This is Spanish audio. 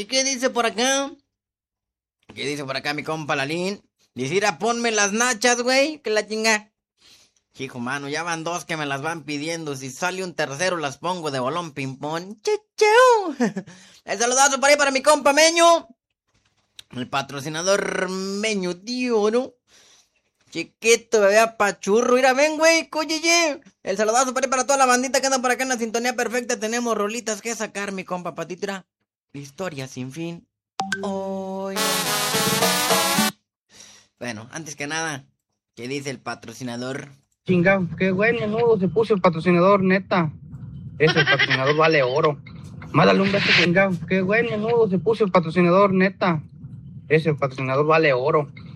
¿Y qué dice por acá? ¿Qué dice por acá mi compa Lalín? Dice, ir a ponme las nachas, güey, que la chinga. Hijo, mano, ya van 2 que me las van pidiendo. Si sale un tercero, las pongo de bolón ping-pong. ¡Chichau! El saludazo por ahí para mi compa Meño. El patrocinador Meño, tío, ¿no? Chiquito, bebé apachurro. Mira, ven, güey, coyeye. El saludazo por ahí para toda la bandita que anda por acá en la sintonía perfecta. Tenemos rolitas que sacar, mi compa Patitra. Historia sin fin. Hoy. Bueno, antes que nada, ¿qué dice el patrocinador? Chingado, qué buen menudo se puso el patrocinador, neta. Ese patrocinador vale oro. Mándale un beso, chingado. Qué buen menudo se puso el patrocinador, neta. Ese patrocinador vale oro.